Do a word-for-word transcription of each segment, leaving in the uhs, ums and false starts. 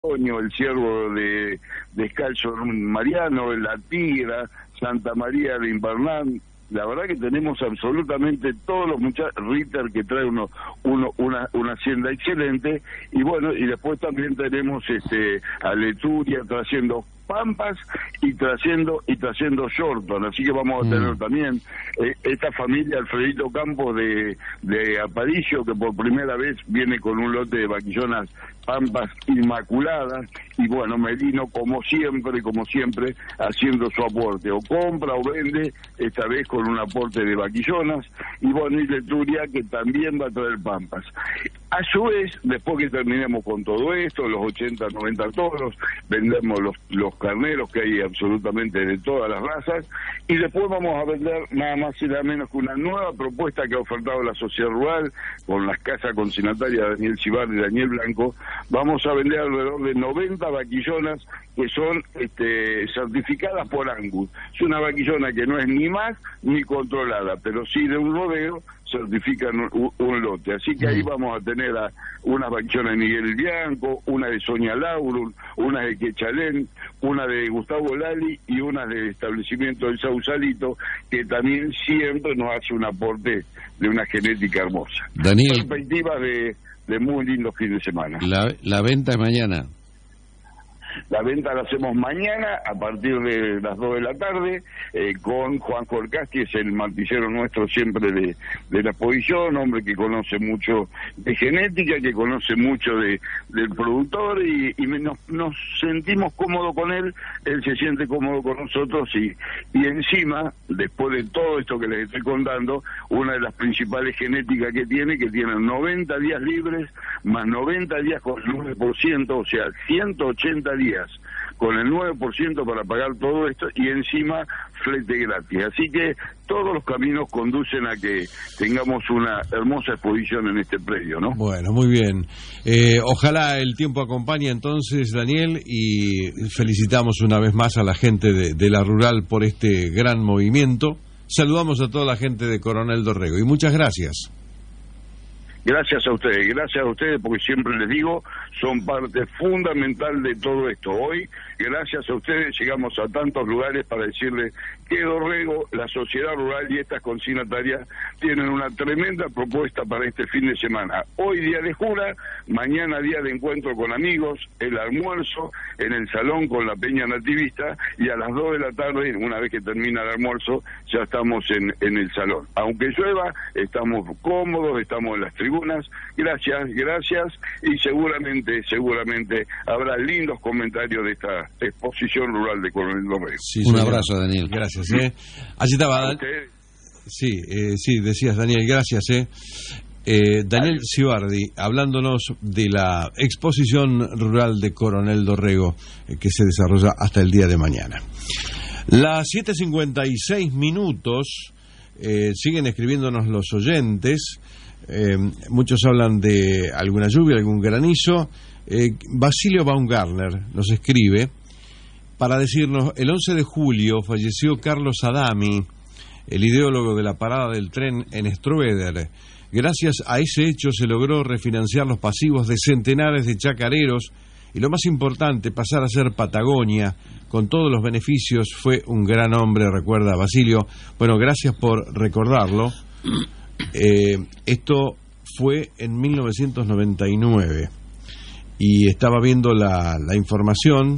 el ciervo de descalzo Mariano, la Tigra, Santa María de Invernal. La verdad que tenemos absolutamente todos los muchachos, Ritter que trae uno, uno una, una hacienda excelente, y bueno, y después también tenemos este a Leturia trayendo Pampas y trayendo y trayendo Shorton, así que vamos a tener mm. también eh, esta familia Alfredito Campos de, de Aparicio, que por primera vez viene con un lote de vaquillonas Pampas inmaculadas, y bueno, Merino como siempre, como siempre, haciendo su aporte, o compra o vende, esta vez con un aporte de vaquillonas, y bueno, y Leturia que también va a traer Pampas. A su vez, después que terminemos con todo esto, los ochenta, noventa toros, vendemos los, los carneros que hay absolutamente de todas las razas, y después vamos a vender nada más y nada menos que una nueva propuesta que ha ofertado la Sociedad Rural con las casas consignatarias Daniel Cibardi y Daniel Blanco. Vamos a vender alrededor de noventa vaquillonas que son este, certificadas por Angus. Es una vaquillona que no es ni más ni controlada, pero sí de un rodeo certifican un, un lote. Así que ahí vamos a tener a unas vaquillonas de Miguel Bianco, una de Sonia Laurul, una de Quechalén, una de Gustavo Lali y una del establecimiento del Sausalito, que también siempre nos hace un aporte de una genética hermosa. Daniel, perspectivas de, de muy lindos fines de semana. La, la venta es mañana. La venta la hacemos mañana a partir de las dos de la tarde eh, con Juan Jorcás, que es el martillero nuestro siempre de, de la exposición, hombre que conoce mucho de genética, que conoce mucho de del productor, y, y nos, nos sentimos cómodos con él, él se siente cómodo con nosotros, y, y encima, después de todo esto que les estoy contando, una de las principales genéticas que tiene, que tiene noventa días libres, más noventa días con el nueve por ciento, o sea, ciento ochenta días con el nueve por ciento para pagar todo esto, y encima flete gratis. Así que todos los caminos conducen a que tengamos una hermosa exposición en este predio, ¿no? Bueno, muy bien. Eh, ojalá el tiempo acompañe entonces, Daniel, y felicitamos una vez más a la gente de, de la Rural por este gran movimiento. Saludamos a toda la gente de Coronel Dorrego y muchas gracias. Gracias a ustedes, gracias a ustedes, porque siempre les digo, son parte fundamental de todo esto. Hoy, gracias a ustedes, llegamos a tantos lugares para decirles que Dorrego, la Sociedad Rural y estas consignatarias tienen una tremenda propuesta para este fin de semana. Hoy día de jura, mañana día de encuentro con amigos, el almuerzo en el salón con la Peña Nativista, y a las dos de la tarde, una vez que termina el almuerzo, ya estamos en, en el salón. Aunque llueva, estamos cómodos, estamos en las tribunas. Gracias, gracias, y seguramente, seguramente habrá lindos comentarios de esta exposición rural de Coronel Dorrego. Sí, un abrazo, Daniel. Gracias, ¿eh? Allí estaba. Sí, eh, sí, decías, Daniel, gracias, ¿eh? Eh, Daniel Cibardi, hablándonos de la exposición rural de Coronel Dorrego, eh, que se desarrolla hasta el día de mañana. Las siete cincuenta y seis minutos, eh, siguen escribiéndonos los oyentes. Eh, muchos hablan de alguna lluvia, algún granizo. eh, Basilio Baumgartner nos escribe para decirnos: el once de julio falleció Carlos Adami, el ideólogo de la parada del tren en Strueder. Gracias a ese hecho se logró refinanciar los pasivos de centenares de chacareros, y lo más importante, pasar a ser Patagonia con todos los beneficios. Fue un gran hombre, recuerda Basilio. Bueno, gracias por recordarlo. Eh, esto fue en mil novecientos noventa y nueve, y estaba viendo la, la información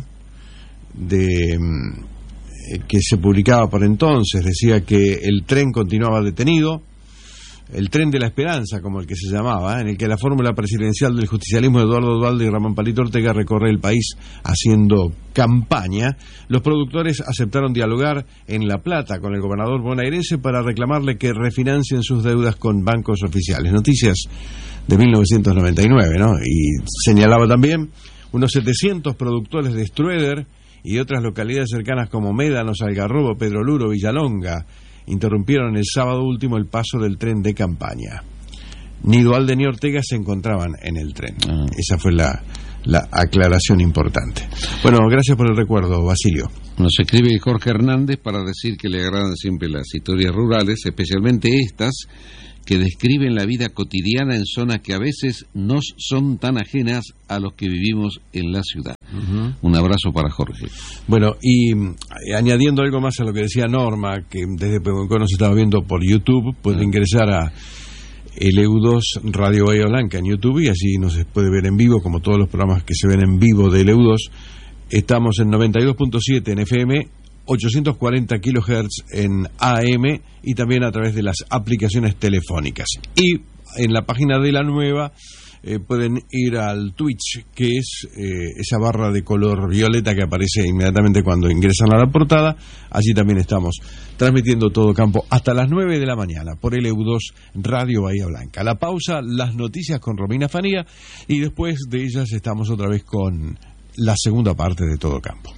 de eh, que se publicaba por entonces. Decía que el tren continuaba detenido, el tren de la esperanza, como el que se llamaba, en el que la fórmula presidencial del justicialismo de Eduardo Duhalde y Ramón Palito Ortega recorre el país haciendo campaña. Los productores aceptaron dialogar en La Plata con el gobernador bonaerense para reclamarle que refinancien sus deudas con bancos oficiales. Noticias de mil novecientos noventa y nueve, ¿no? Y señalaba también unos setecientos productores de Strueder y de otras localidades cercanas como Médanos, Algarrobo, Pedro Luro, Villalonga interrumpieron el sábado último el paso del tren de campaña. Ni Duhalde ni Ortega se encontraban en el tren. Ah. Esa fue la, la aclaración importante. Bueno, gracias por el recuerdo, Basilio. Nos escribe Jorge Hernández para decir que le agradan siempre las historias rurales, especialmente estas, que describen la vida cotidiana en zonas que a veces no son tan ajenas a los que vivimos en la ciudad. Uh-huh. Un abrazo para Jorge. Bueno, y eh, añadiendo algo más a lo que decía Norma, que desde Pehuenco nos estaba viendo por YouTube, puede uh-huh. ingresar a el E U dos Radio Bahía Blanca en YouTube y así nos puede ver en vivo, como todos los programas que se ven en vivo del E U dos. Estamos en noventa y dos punto siete en F M, ochocientos cuarenta kilohertz en A M y también a través de las aplicaciones telefónicas. Y en la página de la nueva eh, pueden ir al Twitch, que es eh, esa barra de color violeta que aparece inmediatamente cuando ingresan a la portada. Allí también estamos transmitiendo todo campo hasta las nueve de la mañana por el E U dos Radio Bahía Blanca. La pausa, las noticias con Romina Fanía y después de ellas estamos otra vez con la segunda parte de Todo Campo.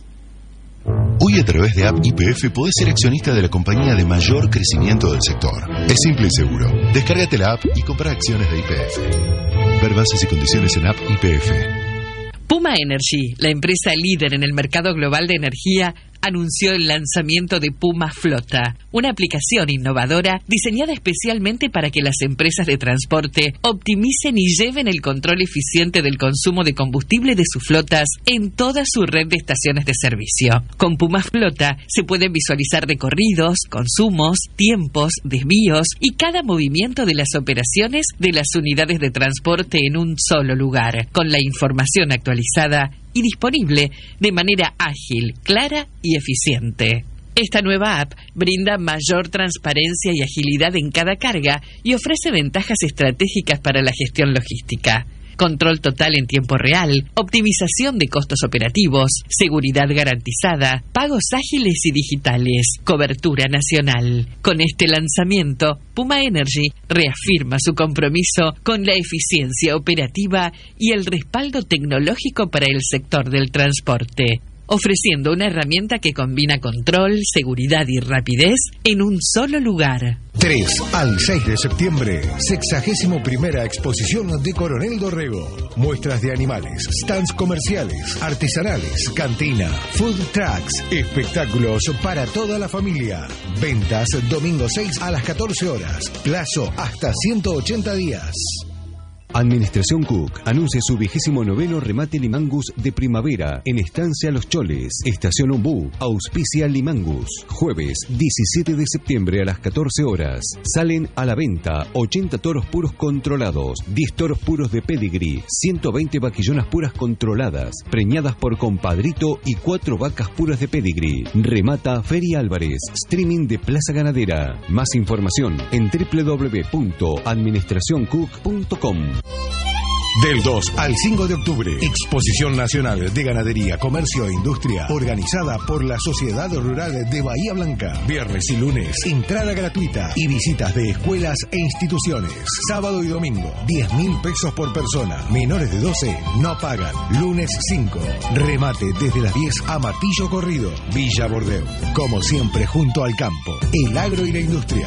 Hoy a través de App Y P F podés ser accionista de la compañía de mayor crecimiento del sector. Es simple y seguro. Descárgate la app y compra acciones de Y P F. Ver bases y condiciones en App Y P F. Puma Energy, la empresa líder en el mercado global de energía, anunció el lanzamiento de Puma Flota, una aplicación innovadora diseñada especialmente para que las empresas de transporte optimicen y lleven el control eficiente del consumo de combustible de sus flotas en toda su red de estaciones de servicio. Con Puma Flota se pueden visualizar recorridos, consumos, tiempos, desvíos y cada movimiento de las operaciones de las unidades de transporte en un solo lugar, con la información actualizada y disponible de manera ágil, clara y eficiente. Esta nueva app brinda mayor transparencia y agilidad en cada carga y ofrece ventajas estratégicas para la gestión logística. Control total en tiempo real, optimización de costos operativos, seguridad garantizada, pagos ágiles y digitales, cobertura nacional. Con este lanzamiento, Puma Energy reafirma su compromiso con la eficiencia operativa y el respaldo tecnológico para el sector del transporte, ofreciendo una herramienta que combina control, seguridad y rapidez en un solo lugar. tres al seis de septiembre, sexagésimo primera exposición de Coronel Dorrego. Muestras de animales, stands comerciales, artesanales, cantina, food trucks, espectáculos para toda la familia. Ventas domingo seis a las catorce horas. Plazo hasta ciento ochenta días. Administración Cook anuncia su vigésimo noveno remate Limangus de primavera en Estancia Los Choles, Estación Ombú, auspicia Limangus. Jueves diecisiete de septiembre a las catorce horas. Salen a la venta ochenta toros puros controlados, diez toros puros de pedigree, ciento veinte vaquillonas puras controladas, preñadas por compadrito y cuatro vacas puras de pedigree. Remata Feria Álvarez, streaming de Plaza Ganadera. Más información en doble u doble u doble u punto administración cook punto com. Del dos al cinco de octubre, Exposición Nacional de Ganadería, Comercio e Industria, organizada por la Sociedad Rural de Bahía Blanca. Viernes y lunes, entrada gratuita y visitas de escuelas e instituciones. Sábado y domingo, diez mil pesos por persona. Menores de doce no pagan. Lunes cinco, remate desde las diez a Martillo Corrido, Villa Bordeu. Como siempre, junto al campo, el agro y la industria.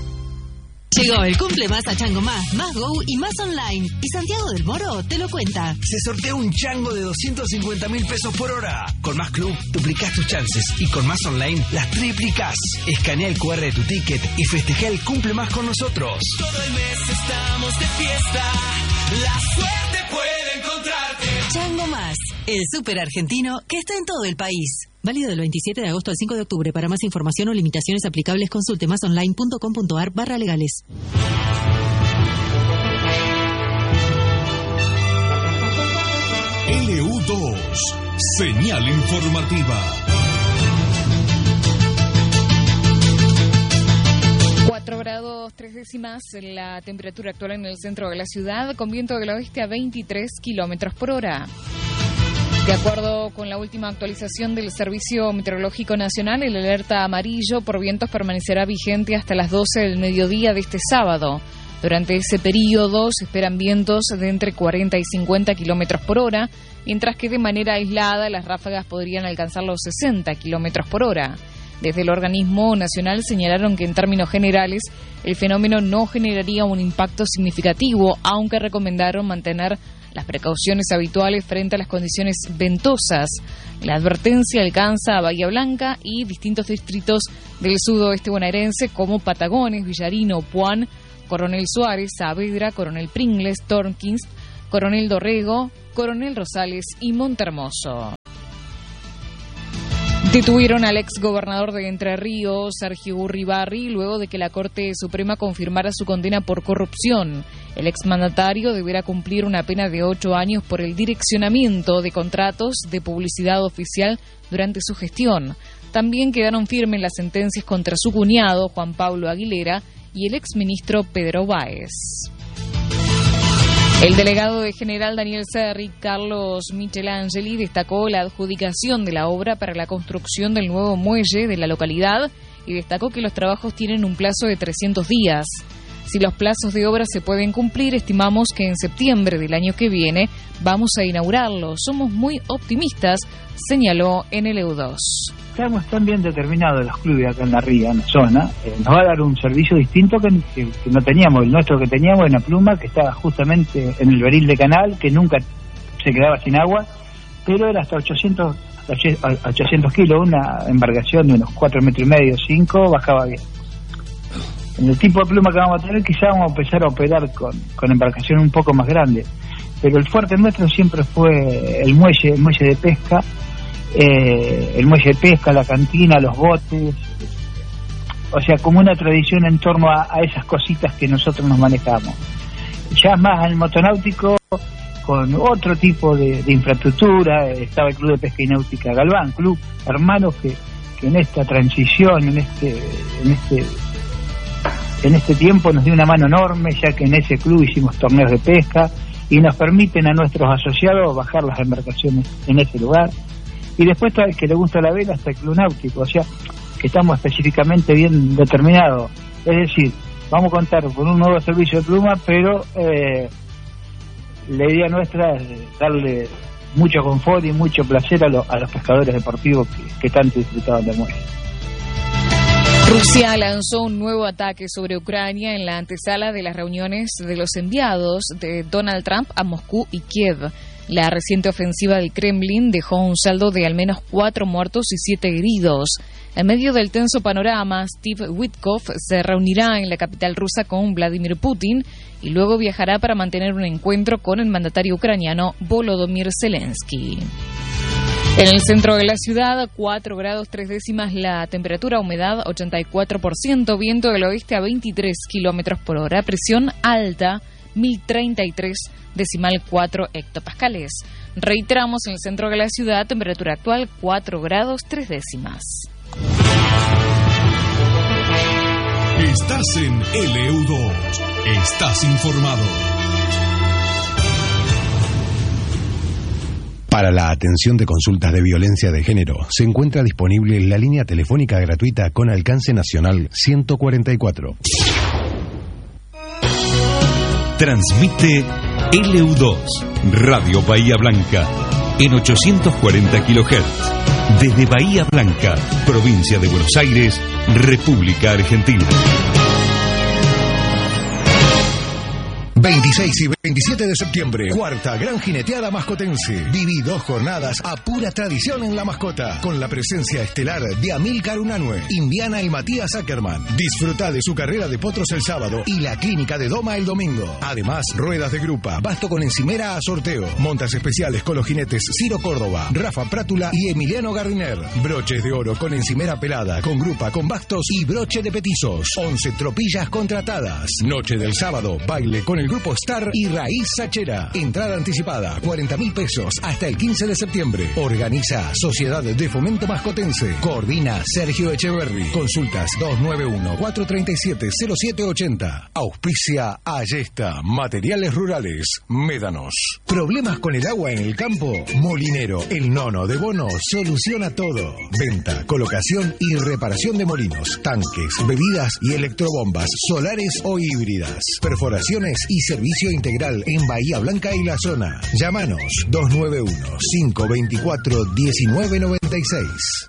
Llegó el cumple más a Chango Más, Más Go y Más Online. Y Santiago del Moro te lo cuenta. Se sortea un chango de doscientos cincuenta mil pesos por hora. Con Más Club duplicás tus chances y con Más Online las triplicás. Escanea el cu erre de tu ticket y festeja el cumple más con nosotros. Todo el mes estamos de fiesta. La suerte puede encontrarte. Chango Más, el súper argentino que está en todo el país. Válido del veintisiete de agosto al cinco de octubre. Para más información o limitaciones aplicables, consulte masonline punto com punto ar barra legales. L U dos, señal informativa. cuatro grados tres décimas la temperatura actual en el centro de la ciudad, con viento del oeste a veintitrés kilómetros por hora. De acuerdo con la última actualización del Servicio Meteorológico Nacional, el alerta amarillo por vientos permanecerá vigente hasta las doce del mediodía de este sábado. Durante ese periodo se esperan vientos de entre cuarenta y cincuenta kilómetros por hora, mientras que de manera aislada las ráfagas podrían alcanzar los sesenta kilómetros por hora. Desde el organismo nacional señalaron que en términos generales el fenómeno no generaría un impacto significativo, aunque recomendaron mantener las precauciones habituales frente a las condiciones ventosas. La advertencia alcanza a Bahía Blanca y distintos distritos del sudoeste bonaerense como Patagones, Villarino, Puan, Coronel Suárez, Saavedra, Coronel Pringles, Torkins, Coronel Dorrego, Coronel Rosales y Montermoso. Detuvieron al ex gobernador de Entre Ríos, Sergio Urribarri, luego de que la Corte Suprema confirmara su condena por corrupción. El exmandatario deberá cumplir una pena de ocho años por el direccionamiento de contratos de publicidad oficial durante su gestión. También quedaron firmes las sentencias contra su cuñado, Juan Pablo Aguilera, y el exministro Pedro Báez. El delegado de General Daniel Serri, Carlos Michelangeli, destacó la adjudicación de la obra para la construcción del nuevo muelle de la localidad y destacó que los trabajos tienen un plazo de trescientos días. Si los plazos de obra se pueden cumplir, estimamos que en septiembre del año que viene vamos a inaugurarlo. Somos muy optimistas, señaló en el E U dos. Estamos tan bien determinados los clubes acá en la ría, en la zona, eh, nos va a dar un servicio distinto que, que, que no teníamos. El nuestro que teníamos en la Pluma, que estaba justamente en el beril de canal, que nunca se quedaba sin agua, pero era hasta ochocientos kilos, una embarcación de unos cuatro metros y medio, cinco, bajaba bien. En el tipo de pluma que vamos a tener, quizás vamos a empezar a operar con, con embarcaciones un poco más grandes, pero el fuerte nuestro siempre fue el muelle, el muelle de pesca, eh, el muelle de pesca, la cantina, los botes, o sea, como una tradición en torno a, a esas cositas que nosotros nos manejamos. Ya más al motonáutico, con otro tipo de, de infraestructura, estaba el Club de Pesca y Náutica Galván, club hermanos que, que en esta transición, en este, en este en este tiempo nos dio una mano enorme, ya que en ese club hicimos torneos de pesca y nos permiten a nuestros asociados bajar las embarcaciones en ese lugar. Y después está el que le gusta la vela, hasta el Club Náutico, o sea, que estamos específicamente bien determinados. Es decir, vamos a contar con un nuevo servicio de pluma, pero eh, la idea nuestra es darle mucho confort y mucho placer a, lo, a los pescadores deportivos que, que tanto disfrutaban del muelle. Rusia lanzó un nuevo ataque sobre Ucrania en la antesala de las reuniones de los enviados de Donald Trump a Moscú y Kiev. La reciente ofensiva del Kremlin dejó un saldo de al menos cuatro muertos y siete heridos. En medio del tenso panorama, Steve Witkoff se reunirá en la capital rusa con Vladimir Putin y luego viajará para mantener un encuentro con el mandatario ucraniano Volodymyr Zelensky. En el centro de la ciudad, cuatro grados tres décimas la temperatura, humedad ochenta y cuatro por ciento, viento del oeste a veintitrés kilómetros por hora, presión alta mil treinta y tres decimal cuatro hectopascales. Reiteramos, en el centro de la ciudad, temperatura actual cuatro grados tres décimas. Estás en L U dos. Estás informado. Para la atención de consultas de violencia de género, se encuentra disponible la línea telefónica gratuita con alcance nacional ciento cuarenta y cuatro. Transmite L U dos, Radio Bahía Blanca, en ochocientos cuarenta kilohertz. Desde Bahía Blanca, provincia de Buenos Aires, República Argentina. veintiséis y veintisiete de septiembre, cuarta Gran Jineteada Mascotense. Viví dos jornadas a pura tradición en la mascota, con la presencia estelar de Amílcar Unanue, Indiana y Matías Ackerman. Disfruta de su carrera de potros el sábado y la clínica de doma el domingo. Además, ruedas de grupa, basto con encimera a sorteo, montas especiales con los jinetes Ciro Córdoba, Rafa Prátula y Emiliano Gardiner. Broches de oro con encimera pelada, con grupa, con bastos y broche de petizos. once tropillas contratadas. Noche del sábado, baile con el Grupo Star y Raíz Sachera. Entrada anticipada, cuarenta mil pesos hasta el quince de septiembre. Organiza Sociedad de Fomento Mascotense. Coordina Sergio Echeverry. Consultas dos nueve uno, cuatro tres siete, cero siete ocho cero. Auspicia Ayesta, Materiales Rurales, Médanos. ¿Problemas con el agua en el campo? Molinero, el nono de Bono, soluciona todo. Venta, colocación y reparación de molinos, tanques, bebidas y electrobombas, solares o híbridas. Perforaciones y servicio integral en Bahía Blanca y la zona. Llámanos dos nueve uno, cinco dos cuatro, uno nueve nueve seis.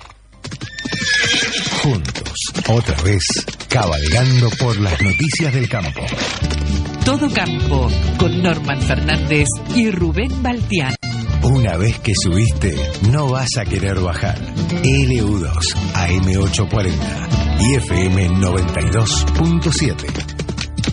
Juntos, otra vez, cabalgando por las noticias del campo. Todo campo, con Norman Fernández y Rubén Baltián. Una vez que subiste, no vas a querer bajar. L U dos, A M ochocientos cuarenta y F M noventa y dos punto siete.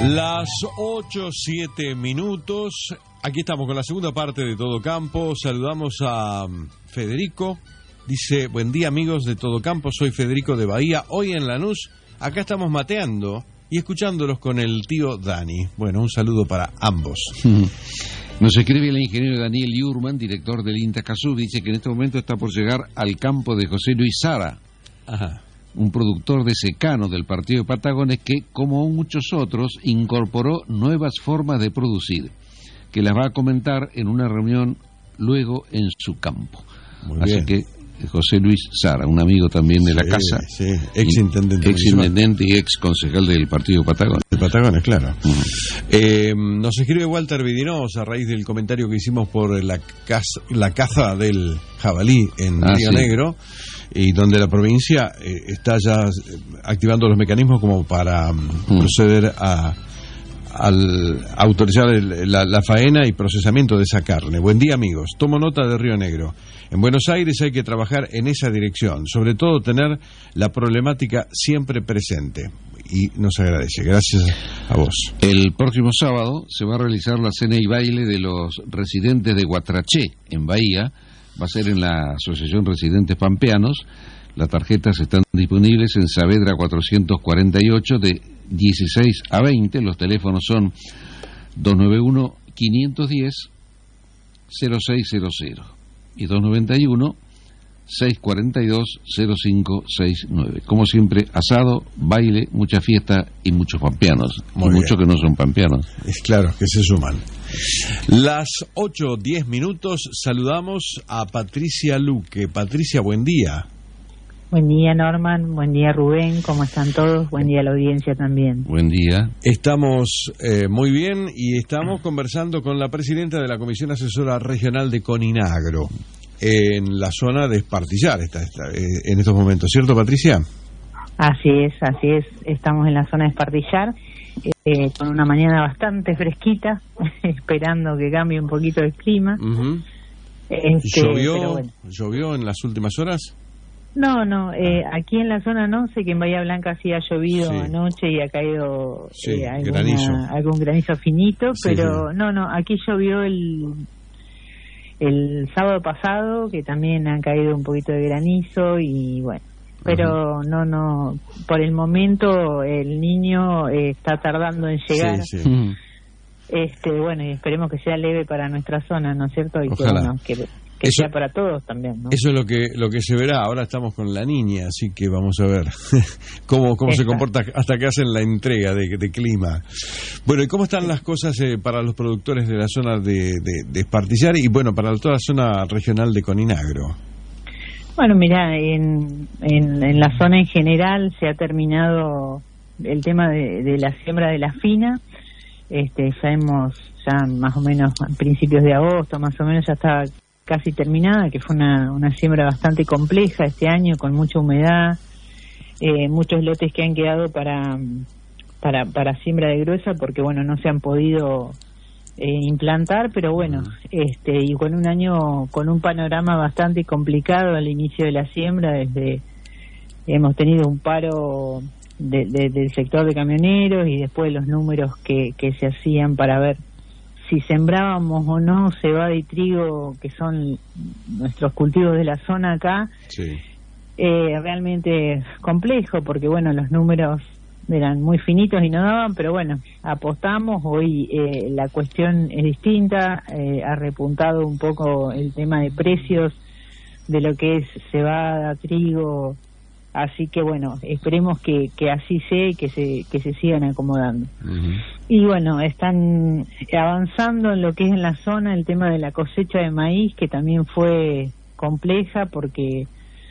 Las ocho, siete minutos. Aquí estamos con la segunda parte de Todo Campo. Saludamos a Federico. Dice, buen día amigos de Todo Campo, soy Federico de Bahía. Hoy en Lanús, acá estamos mateando y escuchándolos con el tío Dani. Bueno, un saludo para ambos. Nos escribe el ingeniero Daniel Yurman, director del Intacazú. Dice que en este momento está por llegar al campo de José Luis Sara. Ajá. Un productor de secano del partido de Patagones que, como muchos otros, incorporó nuevas formas de producir, que las va a comentar en una reunión luego en su campo. Muy Así bien. que José Luis Sara, un amigo también de la sí, casa, sí. ex intendente, ex intendente y ex concejal del partido de Patagones. De Patagones, claro. Uh-huh. Eh, nos escribe Walter Vidinoz a raíz del comentario que hicimos por la caza, la caza del jabalí en ah, Río sí. Negro, y donde la provincia eh, está ya activando los mecanismos como para uh-huh. proceder a al autorizar el, la, la faena y procesamiento de esa carne. Buen día amigos, tomo nota de Río Negro. En Buenos Aires hay que trabajar en esa dirección, sobre todo tener la problemática siempre presente, y nos agradece. Gracias a vos. El próximo sábado se va a realizar la cena y baile de los residentes de Guatraché en Bahía. Va a ser en la Asociación Residentes Pampeanos. Las tarjetas están disponibles en Saavedra cuatrocientos cuarenta y ocho de dieciséis a veinte. Los teléfonos son dos nueve uno, cinco uno cero, cero seis cero cero y dos nueve uno, seis cuatro dos, cero cinco seis nueve. Como siempre, asado, baile, mucha fiesta y muchos pampeanos. Muy y muchos que no son pampeanos. Es claro, que se suman. Las ocho, diez minutos, saludamos a Patricia Luque. Patricia, buen día. Buen día, Norman. Buen día, Rubén. ¿Cómo están todos? Buen día a la audiencia también. Buen día. Estamos eh, muy bien y estamos conversando con la presidenta de la Comisión Asesora Regional de Coninagro en la zona de Espartillar está, está, eh, en estos momentos, ¿cierto, Patricia? Así es, así es. Estamos en la zona de Espartillar eh, con una mañana bastante fresquita, esperando que cambie un poquito el clima. Uh-huh. este, ¿Llovió, bueno. ¿Llovió en las últimas horas? No, no, eh, aquí en la zona no, sé que en Bahía Blanca sí ha llovido sí. anoche y ha caído sí, eh, alguna, granizo. algún granizo finito, sí, pero sí. no, no, aquí llovió el el sábado pasado, que también han caído un poquito de granizo y bueno, pero uh-huh. no, no, por el momento el niño eh, está tardando en llegar. Sí, sí. Uh-huh. Este, bueno, y esperemos que sea leve para nuestra zona, ¿no es cierto? Y Ojalá. que, bueno, que que eso, sea para todos también, ¿no? Eso es lo que lo que se verá. Ahora estamos con la niña, así que vamos a ver cómo cómo se comporta hasta que hacen la entrega de, de clima. Bueno, ¿y cómo están las cosas eh, para los productores de la zona de, de, de Espartillar y bueno, para toda la zona regional de Coninagro? Bueno, mira, en, en, en la zona en general se ha terminado el tema de, de la siembra de la fina. Este, ya hemos, ya más o menos a principios de agosto, más o menos ya estaba casi terminada, que fue una, una siembra bastante compleja este año, con mucha humedad, eh, muchos lotes que han quedado para, para para siembra de gruesa, porque bueno, no se han podido eh, implantar, pero bueno, este y con un año, con un panorama bastante complicado al inicio de la siembra, desde hemos tenido un paro de, de, del sector de camioneros y después los números que, que se hacían para ver si sembrábamos o no cebada y trigo, que son nuestros cultivos de la zona acá. Sí. eh, realmente complejo, porque bueno, los números eran muy finitos y no daban, pero bueno, apostamos. Hoy eh, la cuestión es distinta, eh, ha repuntado un poco el tema de precios de lo que es cebada, trigo, así que bueno, esperemos que, que así sea y que se, que se sigan acomodando. Uh-huh. Y bueno, están avanzando en lo que es en la zona el tema de la cosecha de maíz, que también fue compleja porque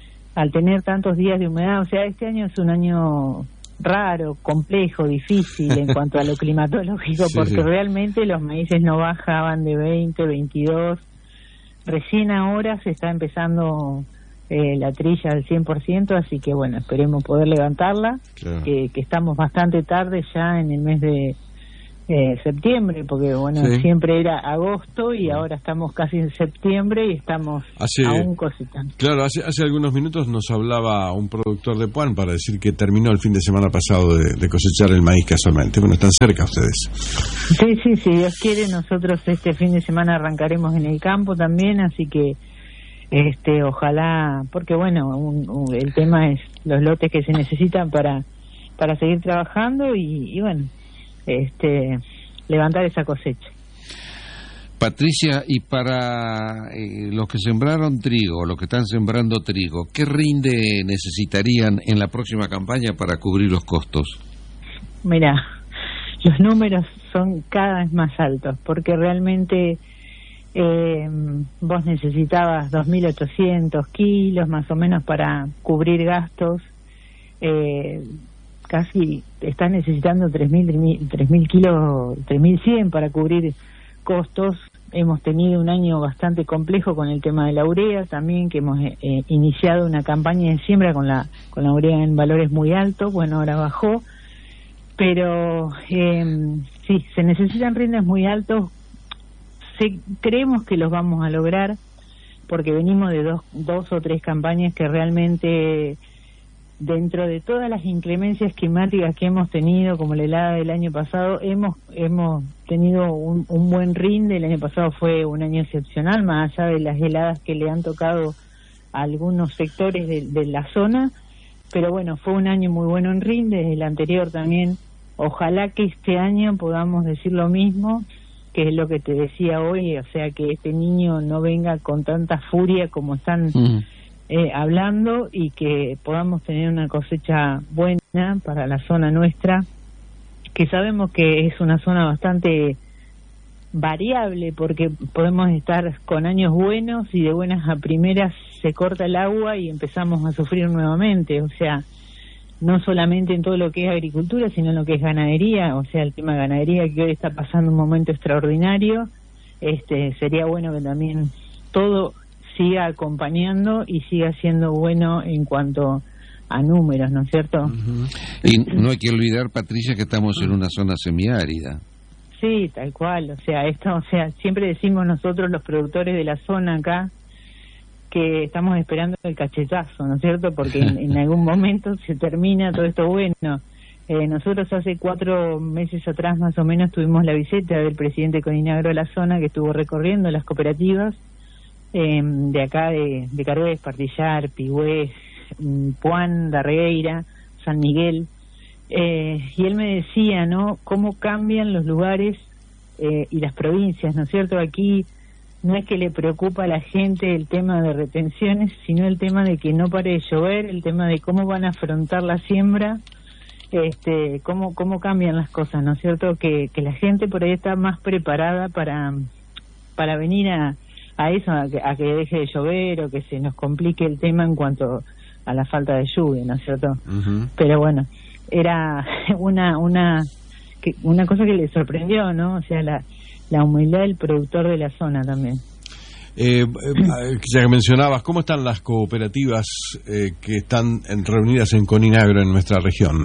al tener tantos días de humedad, o sea, este año es un año raro, complejo, difícil en cuanto a lo climatológico, sí, porque sí. realmente los maíces no bajaban de veinte, veintidós, recién ahora se está empezando eh, la trilla al cien por ciento, así que bueno, esperemos poder levantarla, claro. que, que estamos bastante tarde ya en el mes de eh, septiembre, porque bueno, Sí. siempre era agosto y ahora estamos casi en septiembre y estamos Hace- aún cosechando. Claro, hace, hace algunos minutos nos hablaba un productor de Puan para decir que terminó el fin de semana pasado de, de cosechar el maíz casualmente. Bueno, están cerca ustedes. Sí, sí, si Dios quiere, nosotros este fin de semana arrancaremos en el campo también, así que este ojalá, porque bueno, un- un- el tema es los lotes que se necesitan para para seguir trabajando y, y bueno, este levantar esa cosecha. Patricia, y para eh, los que sembraron trigo, los que están sembrando trigo, ¿qué rinde necesitarían en la próxima campaña para cubrir los costos? Mira, los números son cada vez más altos, porque realmente eh, vos necesitabas dos mil ochocientos kilos más o menos para cubrir gastos, eh, casi estás necesitando tres mil tres mil kilos, tres mil cien para cubrir costos. Hemos tenido un año bastante complejo con el tema de la urea también, que hemos eh, iniciado una campaña de siembra con la con la urea en valores muy altos. Bueno, ahora bajó, pero eh, sí, se necesitan rindes muy altos. Se, creemos que los vamos a lograr porque venimos de dos, dos o tres campañas que realmente, dentro de todas las inclemencias climáticas que hemos tenido, como la helada del año pasado, hemos hemos tenido un, un buen rinde. El año pasado fue un año excepcional, más allá de las heladas que le han tocado a algunos sectores de, de la zona, pero bueno, fue un año muy bueno en rinde, el anterior también. Ojalá que este año podamos decir lo mismo, que es lo que te decía hoy, o sea, que este niño no venga con tanta furia como están Mm. eh, hablando, y que podamos tener una cosecha buena para la zona nuestra, que sabemos que es una zona bastante variable, porque podemos estar con años buenos y de buenas a primeras se corta el agua y empezamos a sufrir nuevamente, o sea, no solamente en todo lo que es agricultura, sino en lo que es ganadería, o sea, el tema de ganadería que hoy está pasando un momento extraordinario. Este sería bueno que también todo siga acompañando y siga siendo bueno en cuanto a números, ¿no es cierto? Y no hay que olvidar, Patricia, que estamos en una zona semiárida. Sí, tal cual, o sea, esto, o sea, siempre decimos nosotros los productores de la zona acá que estamos esperando el cachetazo, ¿no es cierto? Porque en, en algún momento se termina todo esto bueno. Eh, nosotros hace cuatro meses atrás más o menos tuvimos la visita del presidente Coninagro de la zona, que estuvo recorriendo las cooperativas eh, de acá de, de Carhués, Partillar, Pigüés, mm, Puan, Darregueira, San Miguel, eh, y él me decía, ¿no?, cómo cambian los lugares eh, y las provincias, ¿no es cierto? Aquí no es que le preocupa a la gente el tema de retenciones, sino el tema de que no pare de llover, el tema de cómo van a afrontar la siembra, este, cómo cómo cambian las cosas, ¿no es cierto? Que, que la gente por ahí está más preparada para para venir a, a eso, a que, a que deje de llover o que se nos complique el tema en cuanto a la falta de lluvia, ¿no es cierto? Uh-huh. Pero bueno, era una una que, una cosa que le sorprendió, ¿no? O sea, la la humildad del productor de la zona también. Eh, eh, ya que mencionabas, ¿cómo están las cooperativas eh, que están en, reunidas en Coninagro en nuestra región?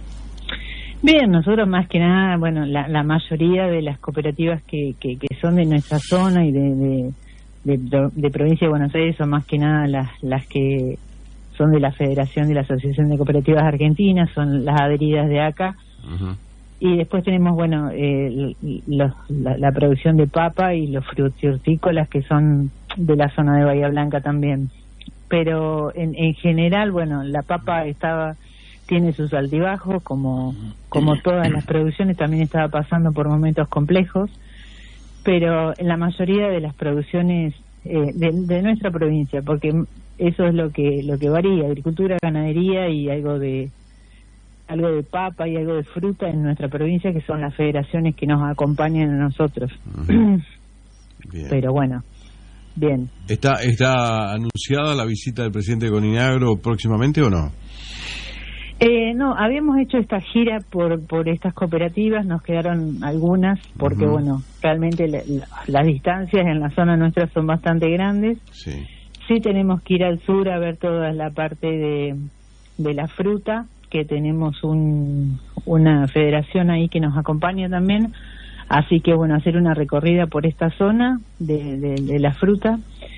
Bien, nosotros más que nada, bueno, la, la mayoría de las cooperativas que, que, que son de nuestra zona y de, de, de, de provincia de Buenos Aires son más que nada las, las que son de la Federación de la Asociación de Cooperativas Argentinas, son las adheridas de acá. Uh-huh. Y después tenemos, bueno, eh, los, la, la producción de papa y los frutícolas que son de la zona de Bahía Blanca también. Pero en, en general, bueno, la papa estaba tiene sus altibajos, como como todas las producciones, también estaba pasando por momentos complejos, pero en la mayoría de las producciones eh, de, de nuestra provincia, porque eso es lo que lo que varía, agricultura, ganadería y algo de algo de papa y algo de fruta en nuestra provincia, que son las federaciones que nos acompañan a nosotros. Uh-huh. Bien. Pero bueno, bien. ¿Está está anunciada la visita del presidente de Coninagro próximamente o no? Eh, no, habíamos hecho esta gira por por estas cooperativas, nos quedaron algunas, porque uh-huh. bueno, realmente la, la, las distancias en la zona nuestra son bastante grandes. Sí. Sí tenemos que ir al sur a ver toda la parte de, de la fruta, que tenemos un, una federación ahí que nos acompaña también, así que bueno, hacer una recorrida por esta zona de, de, de la fruta.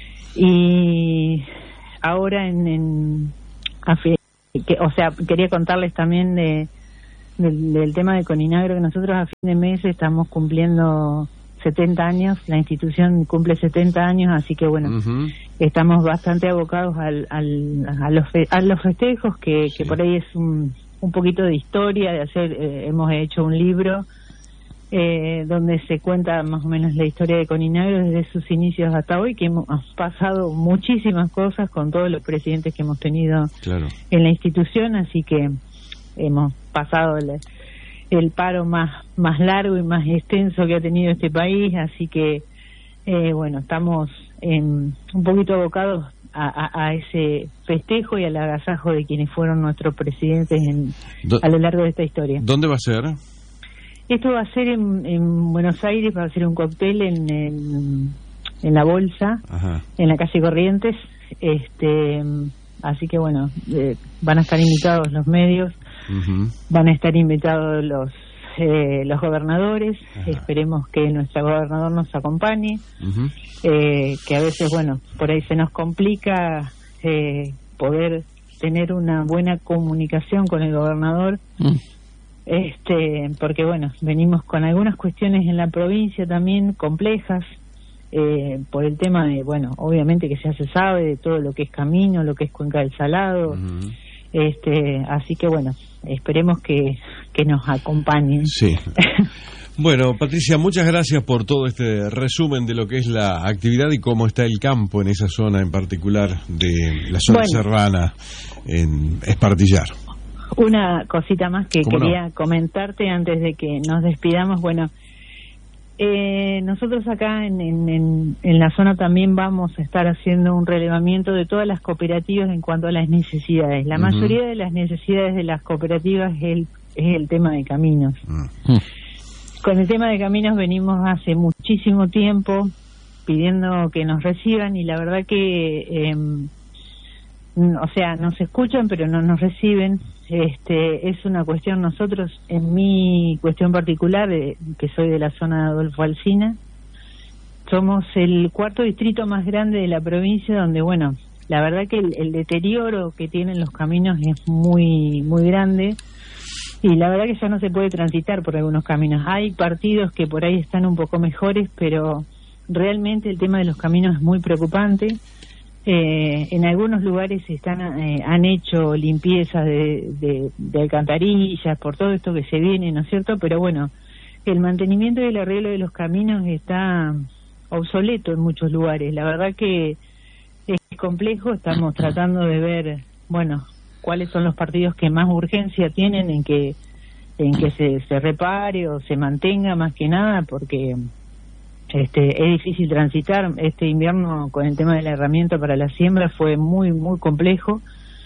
Y ahora en, en a fe, que, o sea, quería contarles también de del, del tema de Coninagro, que nosotros a fin de mes estamos cumpliendo setenta años, la institución cumple setenta años, así que bueno, uh-huh. estamos bastante abocados al, al, a, los fe, a los festejos, que, sí. que por ahí es un, un poquito de historia, de hacer, eh, hemos hecho un libro eh, donde se cuenta más o menos la historia de Coninagro desde sus inicios hasta hoy, que hemos pasado muchísimas cosas con todos los presidentes que hemos tenido claro. en la institución, así que hemos pasado el, el paro más más largo y más extenso que ha tenido este país, así que eh, bueno, estamos en, un poquito abocados a, a, a ese festejo y al agasajo de quienes fueron nuestros presidentes en, a lo largo de esta historia. ¿Dónde va a ser? Esto va a ser en, en Buenos Aires, va a ser un cóctel en, en, en la Bolsa, Ajá. en la calle Corrientes, este así que bueno, eh, van a estar invitados los medios, uh-huh. van a estar invitados los eh, los gobernadores, Ajá. esperemos que nuestro gobernador nos acompañe, uh-huh. eh, que a veces, bueno, por ahí se nos complica eh, poder tener una buena comunicación con el gobernador, uh-huh. este porque bueno, venimos con algunas cuestiones en la provincia también complejas, Eh, por el tema de, bueno, obviamente que ya se sabe de todo lo que es camino, lo que es Cuenca del Salado, uh-huh. este, así que bueno, esperemos que, que nos acompañen. Sí. Bueno, Patricia, muchas gracias por todo este resumen de lo que es la actividad y cómo está el campo en esa zona en particular de la zona bueno, serrana en Espartillar. Una cosita más que quería no? comentarte antes de que nos despidamos, bueno, Eh, nosotros acá en, en, en, en la zona también vamos a estar haciendo un relevamiento de todas las cooperativas en cuanto a las necesidades. La uh-huh. mayoría de las necesidades de las cooperativas es el, es el tema de caminos. Uh-huh. Con el tema de caminos venimos hace muchísimo tiempo pidiendo que nos reciban y la verdad que, eh, o sea, nos escuchan pero no nos reciben. Este, es una cuestión, nosotros, en mi cuestión particular, eh, que soy de la zona de Adolfo Alsina, somos el cuarto distrito más grande de la provincia, donde, bueno, la verdad que el, el deterioro que tienen los caminos es muy muy grande, y la verdad que ya no se puede transitar por algunos caminos. Hay partidos que por ahí están un poco mejores, pero realmente el tema de los caminos es muy preocupante. Eh, en algunos lugares están eh, han hecho limpiezas de, de, de alcantarillas por todo esto que se viene, ¿no es cierto? Pero bueno, el mantenimiento y el arreglo de los caminos está obsoleto en muchos lugares. La verdad que es complejo, estamos tratando de ver, bueno, cuáles son los partidos que más urgencia tienen en que en que se, se repare o se mantenga, más que nada, porque Este, es difícil transitar. Este invierno con el tema de la herramienta para la siembra fue muy muy complejo,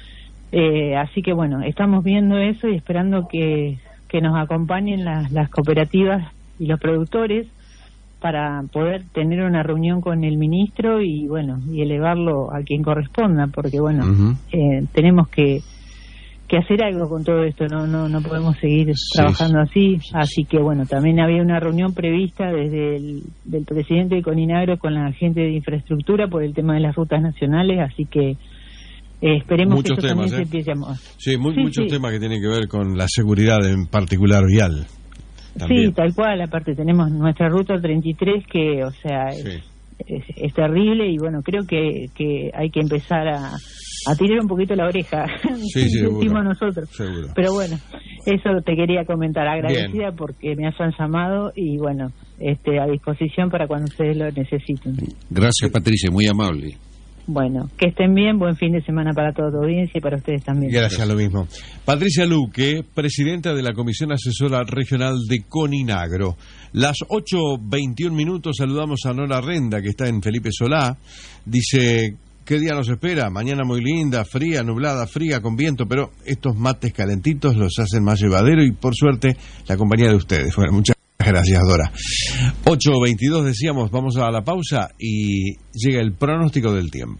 eh, así que bueno, estamos viendo eso y esperando que, que nos acompañen las, las cooperativas y los productores para poder tener una reunión con el ministro y bueno, y elevarlo a quien corresponda, porque bueno, uh-huh. eh, tenemos que que hacer algo con todo esto, no no no podemos seguir sí, trabajando así, así que bueno, también había una reunión prevista desde el del presidente de Coninagro con la gente de infraestructura por el tema de las rutas nacionales, así que eh, esperemos muchos que eso temas, también ¿eh? se empiece a mover. Sí, muy, sí muchos sí. temas que tienen que ver con la seguridad, en particular vial. También. Sí, tal cual, aparte tenemos nuestra ruta treinta y tres que, o sea, es, sí. es, es terrible y bueno, creo que, que hay que empezar a a tirar un poquito la oreja, sí, decimos nosotros. Seguro. Pero bueno, eso te quería comentar, agradecida Bien. porque me hayan llamado y bueno, este a disposición para cuando ustedes lo necesiten. Gracias, Patricia, muy amable. Bueno, que estén bien, buen fin de semana para toda tu audiencia y para ustedes también. Gracias, lo mismo. Patricia Luque, presidenta de la Comisión Asesora Regional de Coninagro. Las ocho veintiún minutos, saludamos a Nora Renda, que está en Felipe Solá. Dice: ¿qué día nos espera? Mañana muy linda, fría, nublada, fría, con viento, pero estos mates calentitos los hacen más llevadero y por suerte la compañía de ustedes. Bueno, muchas gracias, Dora. ocho veintidós decíamos, vamos a la pausa y llega el pronóstico del tiempo.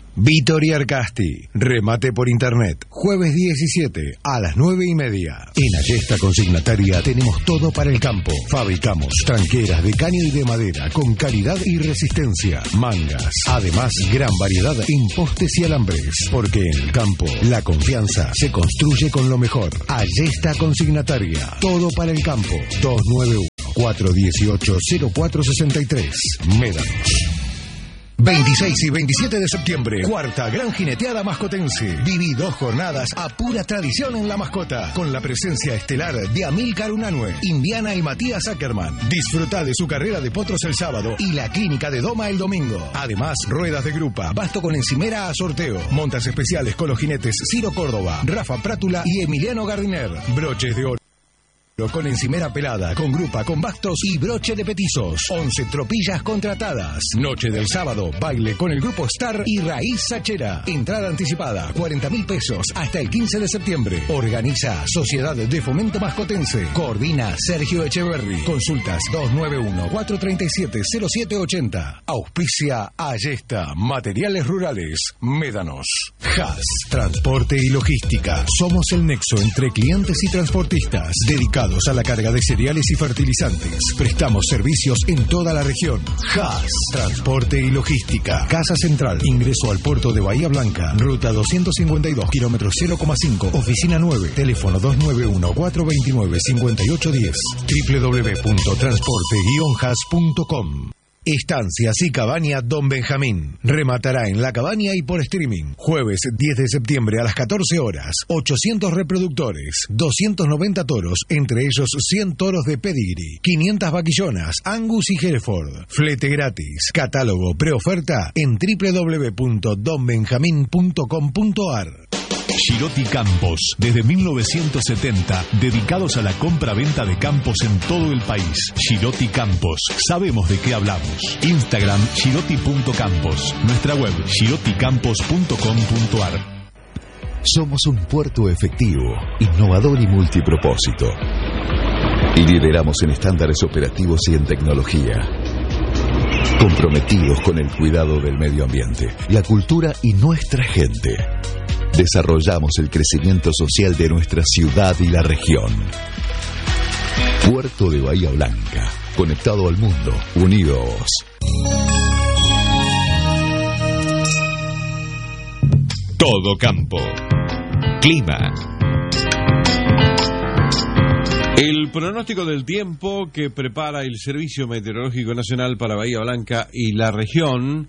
Vittoria Arcasti, remate por internet, jueves diecisiete a las nueve y media. En Ayesta Consignataria tenemos todo para el campo. Fabricamos tranqueras de caña y de madera con calidad y resistencia, mangas, además gran variedad en postes y alambres, porque en el campo la confianza se construye con lo mejor. Ayesta Consignataria, todo para el campo. dos nueve uno, cuatro uno ocho, cero cuatro seis tres, Médanos. veintiséis y veintisiete de septiembre, cuarta Gran Jineteada Mascotense. Viví dos jornadas a pura tradición en la mascota, con la presencia estelar de Amílcar Unanue, Indiana y Matías Ackerman. Disfruta de su carrera de potros el sábado y la clínica de doma el domingo. Además, ruedas de grupa, basto con encimera a sorteo, montas especiales con los jinetes Ciro Córdoba, Rafa Prátula y Emiliano Gardiner. Broches de oro con encimera pelada, con grupa, con bastos y broche de petizos. once tropillas contratadas. Noche del sábado, baile con el grupo Star y Raíz Sachera. Entrada anticipada, cuarenta mil pesos hasta el quince de septiembre. Organiza Sociedad de Fomento Mascotense. Coordina Sergio Echeverry. Consultas dos nueve uno, cuatro tres siete, cero siete ocho cero. Auspicia Ayesta, Materiales Rurales, Médanos. Haas, Transporte y Logística. Somos el nexo entre clientes y transportistas, dedicados a la carga de cereales y fertilizantes. Prestamos servicios en toda la región. Haas, Transporte y Logística. Casa Central, ingreso al puerto de Bahía Blanca, ruta doscientos cincuenta y dos, kilómetro cero coma cinco, oficina nueve, teléfono dos nueve uno, cuatro dos nueve, cinco ocho uno cero, w w w punto transporte guion haas punto com. Estancias y Cabaña Don Benjamín. Rematará en La Cabaña y por streaming. Jueves diez de septiembre a las catorce horas. ochocientos reproductores, doscientos noventa toros, entre ellos cien toros de pedigree, quinientas vaquillonas, Angus y Hereford. Flete gratis. Catálogo preoferta en w w w punto don benjamín punto com punto a r. Girotti Campos, desde mil novecientos setenta, dedicados a la compra-venta de campos en todo el país. Girotti Campos, sabemos de qué hablamos. Instagram, girotti punto campos. Nuestra web, girotti campos punto com punto a r. Somos un puerto efectivo, innovador y multipropósito. Y lideramos en estándares operativos y en tecnología. Comprometidos con el cuidado del medio ambiente, la cultura y nuestra gente. Desarrollamos el crecimiento social de nuestra ciudad y la región. Puerto de Bahía Blanca, conectado al mundo, unido a vos. Todo campo. Clima. El pronóstico del tiempo que prepara el Servicio Meteorológico Nacional para Bahía Blanca y la región.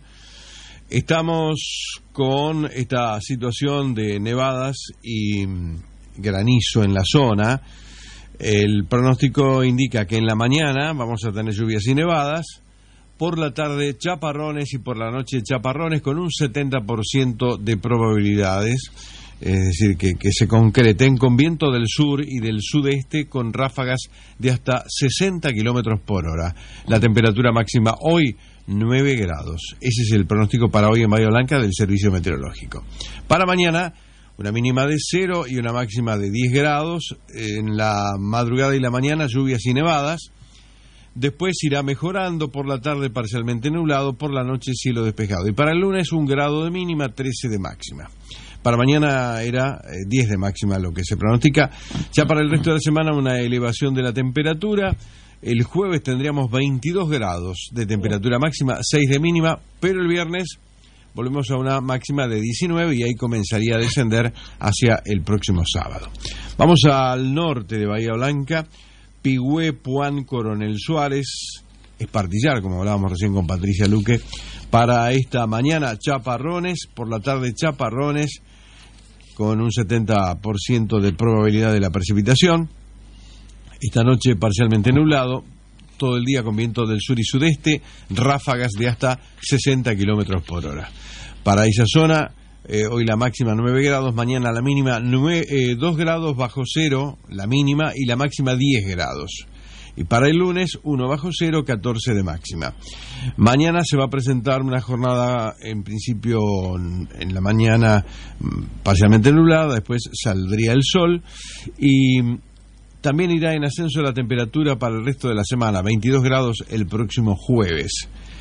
Estamos con esta situación de nevadas y granizo en la zona. El pronóstico indica que en la mañana vamos a tener lluvias y nevadas, por la tarde chaparrones y por la noche chaparrones con un setenta por ciento de probabilidades, es decir, que, que se concreten con viento del sur y del sudeste con ráfagas de hasta sesenta kilómetros por hora. La temperatura máxima hoy nueve grados. Ese es el pronóstico para hoy en Bahía Blanca del Servicio Meteorológico. Para mañana, una mínima de cero y una máxima de diez grados. En la madrugada y la mañana, lluvias y nevadas. Después irá mejorando, por la tarde parcialmente nublado, por la noche cielo despejado. Y para el lunes, un grado de mínima, trece de máxima. Para mañana era eh, diez de máxima lo que se pronostica. Ya para el resto de la semana, una elevación de la temperatura. El jueves tendríamos veintidós grados de temperatura máxima, seis de mínima, pero el viernes volvemos a una máxima de diecinueve y ahí comenzaría a descender hacia el próximo sábado. Vamos al norte de Bahía Blanca, Pigüé, Puan, Coronel Suárez, Espartillar, como hablábamos recién con Patricia Luque. Para esta mañana, chaparrones, por la tarde chaparrones, con un setenta por ciento de probabilidad de la precipitación. Esta noche parcialmente nublado, todo el día con viento del sur y sudeste, ráfagas de hasta sesenta kilómetros por hora. Para esa zona, eh, hoy la máxima nueve grados, mañana la mínima nueve, eh, dos grados bajo cero, la mínima, y la máxima diez grados. Y para el lunes, uno bajo cero, catorce de máxima. Mañana se va a presentar una jornada, en principio, en la mañana parcialmente nublada, después saldría el sol, y también irá en ascenso la temperatura para el resto de la semana, veintidós grados el próximo jueves.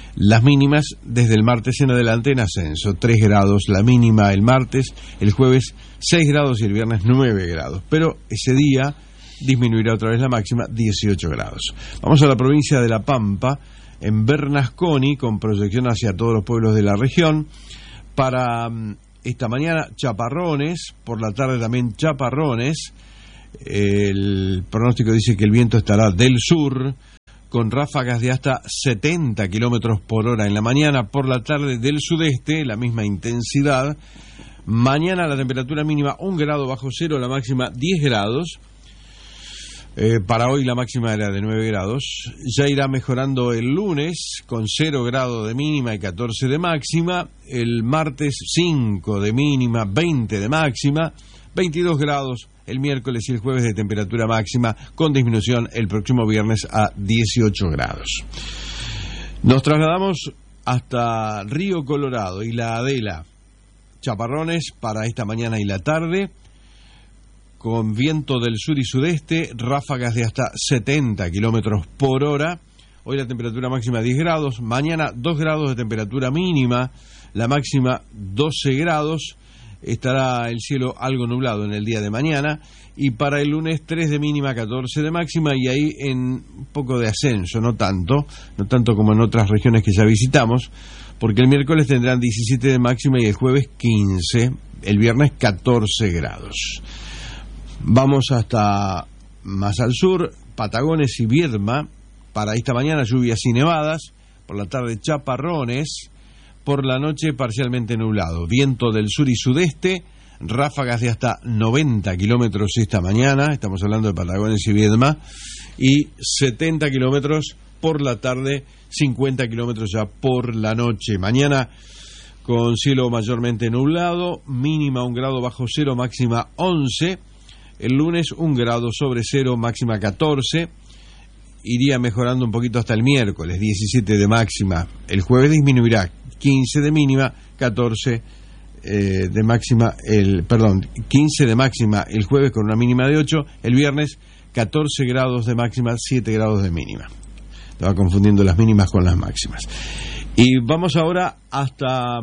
Las mínimas desde el martes en adelante en ascenso, tres grados la mínima el martes, el jueves seis grados y el viernes nueve grados. Pero ese día disminuirá otra vez la máxima, dieciocho grados. Vamos a la provincia de La Pampa, en Bernasconi, con proyección hacia todos los pueblos de la región. Para esta mañana, chaparrones, por la tarde también chaparrones. El pronóstico dice que el viento estará del sur, con ráfagas de hasta setenta kilómetros por hora en la mañana, por la tarde del sudeste, la misma intensidad. Mañana la temperatura mínima un grado bajo cero, la máxima diez grados. Eh, para hoy la máxima era de nueve grados. Ya irá mejorando el lunes, con cero grados de mínima y catorce de máxima. El martes cinco de mínima, veinte de máxima, veintidós grados el miércoles y el jueves de temperatura máxima, con disminución el próximo viernes a dieciocho grados. Nos trasladamos hasta Río Colorado y la Adela. Chaparrones para esta mañana y la tarde, con viento del sur y sudeste, ráfagas de hasta setenta kilómetros por hora. Hoy la temperatura máxima diez grados, mañana dos grados de temperatura mínima, la máxima doce grados. Estará el cielo algo nublado en el día de mañana, y para el lunes tres de mínima, catorce de máxima, y ahí en un poco de ascenso, no tanto, no tanto como en otras regiones que ya visitamos, porque el miércoles tendrán diecisiete de máxima y el jueves quince, el viernes catorce grados. Vamos hasta más al sur, Patagones y Viedma. Para esta mañana lluvias y nevadas, por la tarde chaparrones, por la noche parcialmente nublado, viento del sur y sudeste, ráfagas de hasta noventa kilómetros esta mañana, estamos hablando de Patagones y Viedma, y setenta kilómetros por la tarde, cincuenta kilómetros ya por la noche. Mañana con cielo mayormente nublado, mínima un grado bajo cero, máxima once. El lunes un grado sobre cero, máxima catorce. Iría mejorando un poquito hasta el miércoles, diecisiete de máxima. El jueves disminuirá, quince de mínima, catorce eh, de máxima, el perdón, quince de máxima el jueves con una mínima de ocho, el viernes catorce grados de máxima, siete grados de mínima. Estaba confundiendo las mínimas con las máximas. Y vamos ahora hasta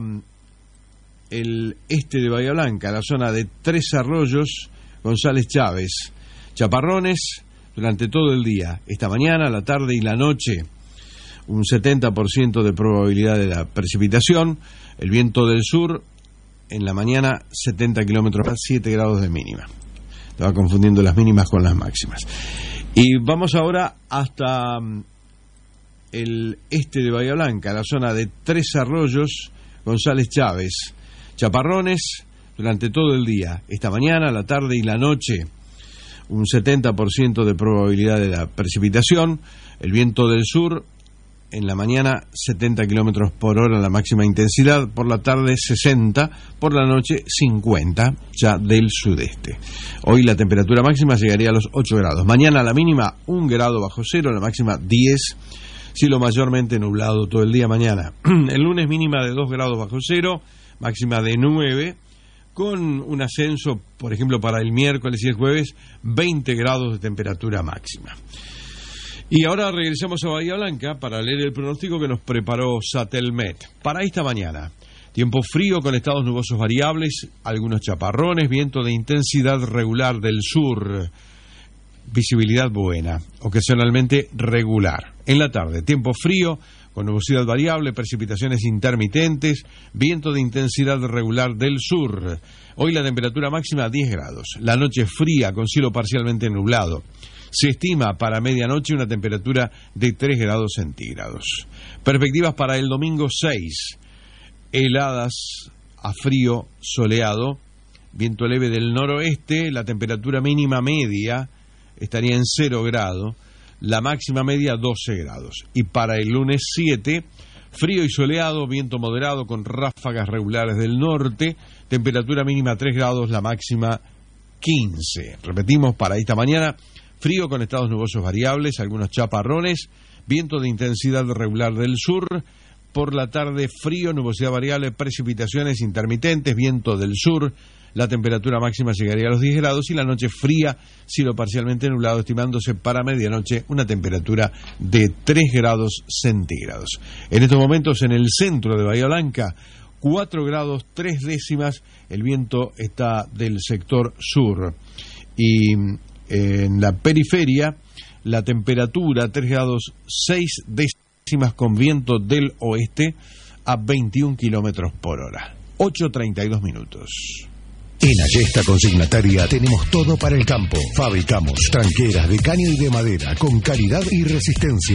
el este de Bahía Blanca, la zona de Tres Arroyos, González Chávez. Chaparrones durante todo el día, esta mañana, la tarde y la noche. Un setenta por ciento de probabilidad de la precipitación. El viento del sur en la mañana, setenta kilómetros, siete grados de mínima. Estaba confundiendo las mínimas con las máximas. Y vamos ahora hasta el este de Bahía Blanca, la zona de Tres Arroyos, González Chávez. Chaparrones durante todo el día, esta mañana, la tarde y la noche. Un setenta por ciento de probabilidad de la precipitación. El viento del sur en la mañana, setenta kilómetros por hora la máxima intensidad, por la tarde sesenta, por la noche cincuenta, ya del sudeste. Hoy la temperatura máxima llegaría a los ocho grados. Mañana la mínima un grado bajo cero, la máxima diez, cielo mayormente nublado todo el día mañana. El lunes mínima de dos grados bajo cero, máxima de nueve, con un ascenso, por ejemplo, para el miércoles y el jueves, veinte grados de temperatura máxima. Y ahora regresamos a Bahía Blanca para leer el pronóstico que nos preparó Satelmet. Para esta mañana, tiempo frío con estados nubosos variables, algunos chaparrones, viento de intensidad regular del sur, visibilidad buena, ocasionalmente regular. En la tarde, tiempo frío con nubosidad variable, precipitaciones intermitentes, viento de intensidad regular del sur. Hoy la temperatura máxima diez grados, la noche fría con cielo parcialmente nublado. Se estima para medianoche una temperatura de tres grados centígrados. Perspectivas para el domingo seis. Heladas a frío soleado, viento leve del noroeste, la temperatura mínima media estaría en cero grado, la máxima media doce grados. Y para el lunes siete, frío y soleado, viento moderado con ráfagas regulares del norte, temperatura mínima tres grados, la máxima quince. Repetimos para esta mañana, frío con estados nubosos variables, algunos chaparrones, viento de intensidad regular del sur. Por la tarde, frío, nubosidad variable, precipitaciones intermitentes, viento del sur, La temperatura máxima llegaría a los diez grados y la noche fría, cielo parcialmente nublado, estimándose para medianoche una temperatura de tres grados centígrados. En estos momentos en el centro de Bahía Blanca, cuatro grados tres décimas, el viento está del sector sur. Y en la periferia, la temperatura tres grados seis décimas con viento del oeste a veintiún kilómetros por hora. ocho treinta y dos minutos. En Ayesta Consignataria tenemos todo para el campo. Fabricamos tranqueras de caño y de madera con calidad y resistencia.